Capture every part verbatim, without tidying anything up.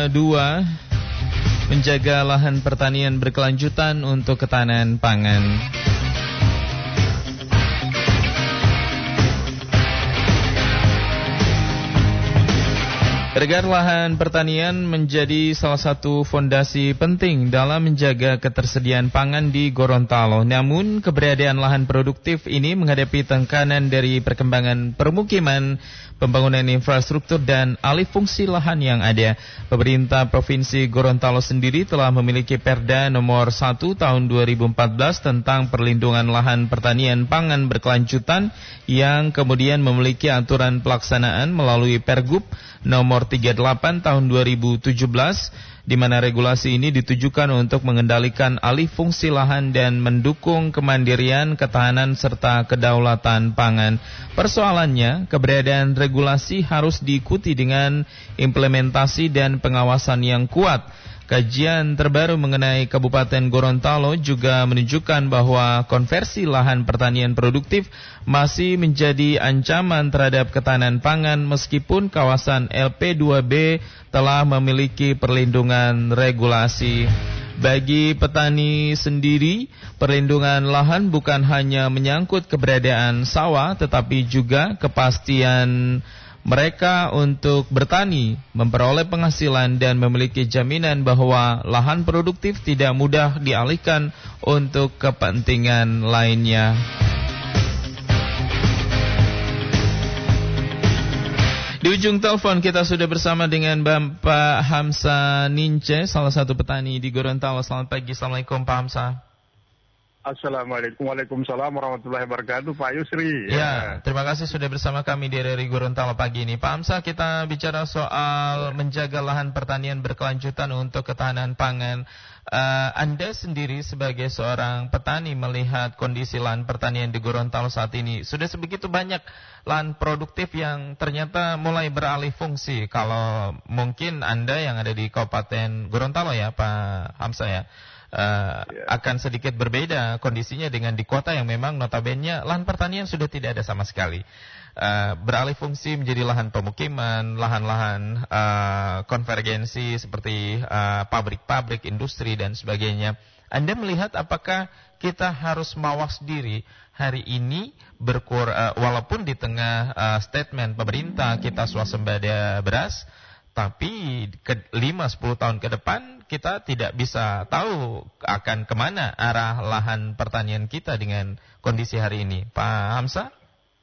dua, menjaga lahan pertanian berkelanjutan untuk ketahanan pangan. Agar lahan pertanian menjadi salah satu fondasi penting dalam menjaga ketersediaan pangan di Gorontalo. Namun, keberadaan lahan produktif ini menghadapi tekanan dari perkembangan permukiman, pembangunan infrastruktur, dan alih fungsi lahan yang ada. Pemerintah Provinsi Gorontalo sendiri telah memiliki Perda nomor satu tahun dua ribu empat belas tentang perlindungan lahan pertanian pangan berkelanjutan yang kemudian memiliki aturan pelaksanaan melalui Pergub nomor tiga puluh delapan tahun dua ribu tujuh belas, di mana regulasi ini ditujukan untuk mengendalikan alih fungsi lahan dan mendukung kemandirian, ketahanan, serta kedaulatan pangan. Persoalannya, keberadaan regulasi harus diikuti dengan implementasi dan pengawasan yang kuat. Kajian terbaru mengenai Kabupaten Gorontalo juga menunjukkan bahwa konversi lahan pertanian produktif masih menjadi ancaman terhadap ketahanan pangan meskipun kawasan L P dua B telah memiliki perlindungan regulasi. Bagi petani sendiri, perlindungan lahan bukan hanya menyangkut keberadaan sawah, tetapi juga kepastian mereka untuk bertani, memperoleh penghasilan, dan memiliki jaminan bahwa lahan produktif tidak mudah dialihkan untuk kepentingan lainnya. Di ujung telepon kita sudah bersama dengan Bapak Hamsa Nince, salah satu petani di Gorontalo. Selamat pagi, Assalamualaikum Pak Hamsa. Assalamualaikum, waalaikumsalam warahmatullahi wabarakatuh, Pak Yusri. Ya, ya, terima kasih sudah bersama kami di R R I Gorontalo pagi ini. Pak Hamsa, kita bicara soal menjaga lahan pertanian berkelanjutan untuk ketahanan pangan. Uh, Anda sendiri sebagai seorang petani melihat kondisi lahan pertanian di Gorontalo saat ini. Sudah sebegitu banyak lahan produktif yang ternyata mulai beralih fungsi. Kalau mungkin Anda yang ada di Kabupaten Gorontalo ya, Pak Hamsa ya. Uh, yeah. akan sedikit berbeda kondisinya dengan di kota yang memang notabene lahan pertanian sudah tidak ada sama sekali. Uh, beralih fungsi menjadi lahan pemukiman, lahan-lahan uh, konvergensi seperti uh, pabrik-pabrik, industri dan sebagainya. Anda melihat apakah kita harus mawas diri hari ini berkur uh, walaupun di tengah uh, statement pemerintah kita swasembada beras, tapi ke lima sampai sepuluh tahun ke depan kita tidak bisa tahu akan kemana arah lahan pertanian kita dengan kondisi hari ini. Pak Hamsa?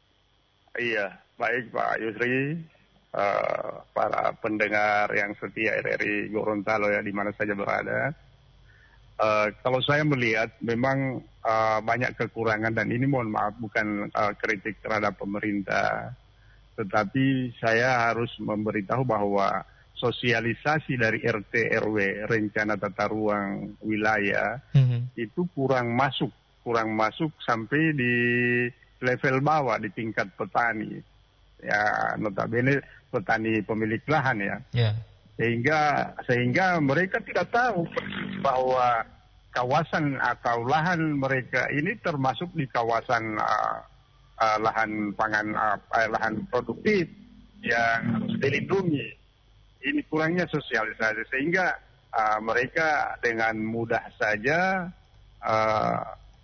Iya, baik Pak Yusri, uh, para pendengar yang setia R R I Gorontalo ya di mana saja berada. Uh, kalau saya melihat memang uh, banyak kekurangan, dan ini mohon maaf bukan uh, kritik terhadap pemerintah, tetapi saya harus memberitahu bahwa sosialisasi dari R T R W, rencana tata ruang wilayah, mm-hmm. itu kurang masuk, kurang masuk sampai di level bawah, di tingkat petani. Ya, notabene petani pemilik lahan ya. Yeah. Sehingga sehingga mereka tidak tahu bahwa kawasan atau lahan mereka ini termasuk di kawasan uh, uh, lahan pangan, uh, lahan produktif yang harus dilindungi. Ini kurangnya sosialisasi sehingga uh, mereka dengan mudah saja uh,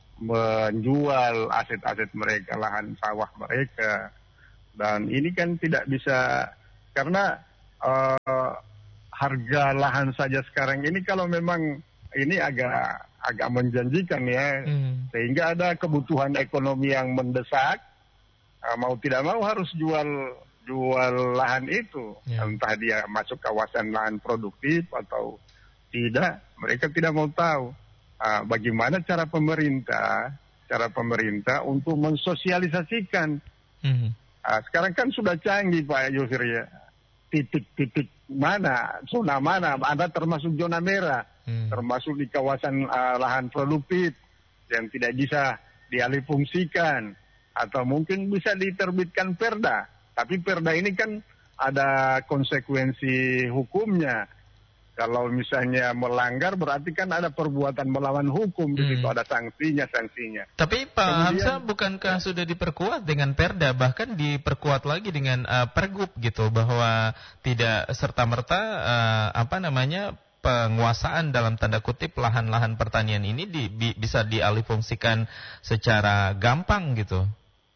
menjual aset-aset mereka, lahan sawah mereka, dan ini kan tidak bisa karena uh, harga lahan saja sekarang ini kalau memang ini agak agak menjanjikan ya, hmm. sehingga ada kebutuhan ekonomi yang mendesak, uh, mau tidak mau harus jual jual lahan itu, ya. Entah dia masuk kawasan lahan produktif atau tidak, mereka tidak mau tahu uh, bagaimana cara pemerintah, cara pemerintah untuk mensosialisasikan. Mm-hmm. Uh, sekarang kan sudah canggih Pak Yusri ya, titik-titik mana, zona mana, ada termasuk zona merah, mm. termasuk di kawasan uh, lahan produktif yang tidak bisa dialih fungsikan, atau mungkin bisa diterbitkan perda. Tapi perda ini kan ada konsekuensi hukumnya. Kalau misalnya melanggar berarti kan ada perbuatan melawan hukum, di situ Hmm. ada sanksinya, sanksinya. Tapi Pak Kemudian- Hamzah, bukankah sudah diperkuat dengan Perda, bahkan diperkuat lagi dengan uh, Pergub gitu, bahwa tidak serta-merta uh, apa namanya penguasaan dalam tanda kutip lahan-lahan pertanian ini di, bi, bisa dialihfungsikan secara gampang gitu.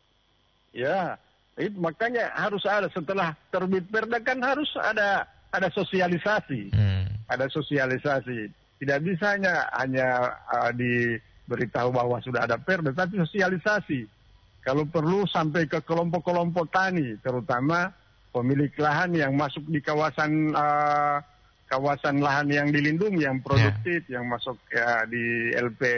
Ya, itu makanya harus ada setelah terbit Perda kan harus ada ada sosialisasi. Hmm. Ada sosialisasi. Tidak bisa hanya, hanya uh, diberitahu bahwa sudah ada Perda, tapi sosialisasi. Kalau perlu sampai ke kelompok-kelompok tani, terutama pemilik lahan yang masuk di kawasan uh, kawasan lahan yang dilindungi, yang produktif, yeah. yang masuk ya, di L P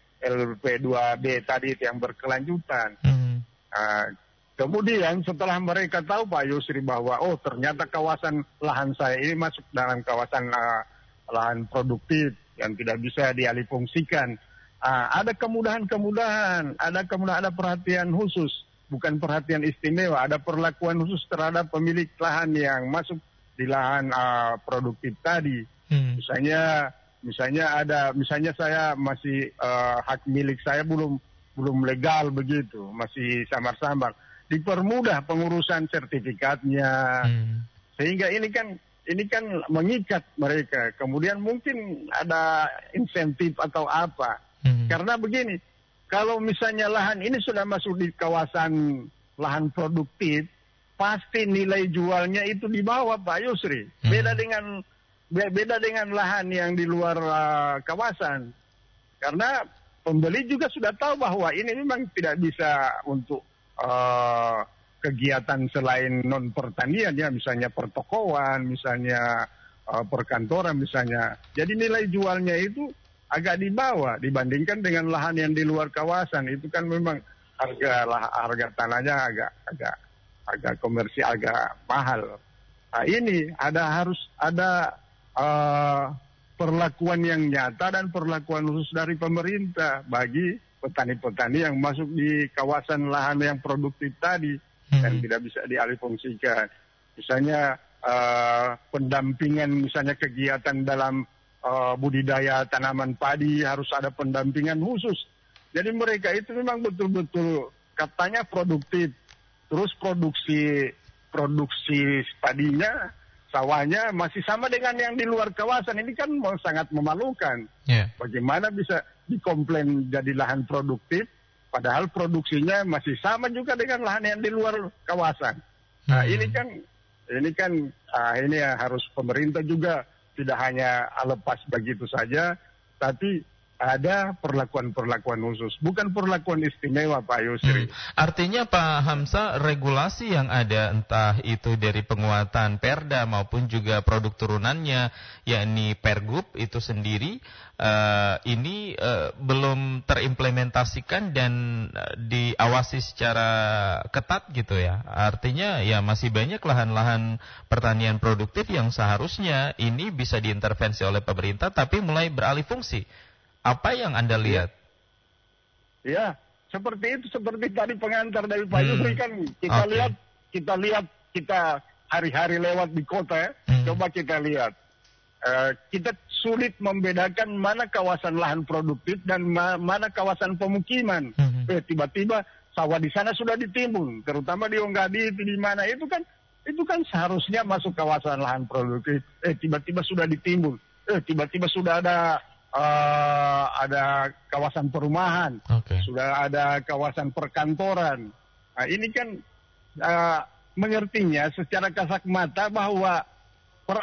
L P dua B tadi yang berkelanjutan. Hmm. Uh, Kemudian setelah mereka tahu Pak Yusri bahwa oh ternyata kawasan lahan saya ini masuk dalam kawasan uh, lahan produktif yang tidak bisa dialihfungsikan. Uh, ada kemudahan-kemudahan, ada kemudahan, ada perhatian khusus, bukan perhatian istimewa, ada perlakuan khusus terhadap pemilik lahan yang masuk di lahan uh, produktif tadi. Hmm. Misalnya, misalnya ada, misalnya saya masih uh, hak milik saya belum belum legal begitu, masih samar-samar. Dipermudah pengurusan sertifikatnya, hmm. sehingga ini kan ini kan mengikat mereka. Kemudian mungkin ada insentif atau apa. Hmm. Karena begini, kalau misalnya lahan ini sudah masuk di kawasan lahan produktif, pasti nilai jualnya itu di bawah Pak Yusri. Hmm. Beda dengan beda dengan lahan yang di luar uh, kawasan. Karena pembeli juga sudah tahu bahwa ini memang tidak bisa untuk Uh, kegiatan selain non pertanian ya, misalnya pertokoan, misalnya uh, perkantoran misalnya. Jadi nilai jualnya itu agak di bawah dibandingkan dengan lahan yang di luar kawasan. Itu kan memang harga lah, harga tanahnya agak agak agak komersial, agak mahal. Nah, ini ada harus ada uh, perlakuan yang nyata dan perlakuan khusus dari pemerintah bagi petani-petani yang masuk di kawasan lahan yang produktif tadi hmm. dan tidak bisa dialihfungsikan. Misalnya uh, pendampingan, misalnya kegiatan dalam uh, budidaya tanaman padi harus ada pendampingan khusus. Jadi mereka itu memang betul-betul katanya produktif, terus produksi produksi padinya, sawahnya masih sama dengan yang di luar kawasan. Ini kan sangat memalukan. Yeah. Bagaimana bisa dikomplain jadi lahan produktif, padahal produksinya masih sama juga dengan lahan yang di luar kawasan. Nah hmm. ini kan, ini kan, ah, ini ya harus pemerintah juga tidak hanya lepas begitu saja, tapi ada perlakuan-perlakuan khusus, bukan perlakuan istimewa Pak Yusri. Hmm. Artinya Pak Hamzah, regulasi yang ada entah itu dari penguatan Perda maupun juga produk turunannya, yakni Pergub itu sendiri, uh, ini uh, belum terimplementasikan dan uh, diawasi secara ketat gitu ya. Artinya ya masih banyak lahan-lahan pertanian produktif yang seharusnya ini bisa diintervensi oleh pemerintah tapi mulai beralih fungsi. Apa yang Anda lihat? Ya, seperti itu, seperti tadi pengantar dari Pak hmm. Yusri kan kita okay. lihat, kita lihat, kita hari-hari lewat di kota ya, hmm. coba kita lihat. Uh, kita sulit membedakan mana kawasan lahan produktif dan ma- mana kawasan pemukiman. Hmm. Eh, tiba-tiba sawah di sana sudah ditimbun, terutama di Onggadi itu di mana itu kan, itu kan seharusnya masuk kawasan lahan produktif. Eh, tiba-tiba sudah ditimbun. Eh, tiba-tiba sudah ada Uh, ada kawasan perumahan, okay. sudah ada kawasan perkantoran. Nah, ini kan uh, mengertinya secara kasat mata bahwa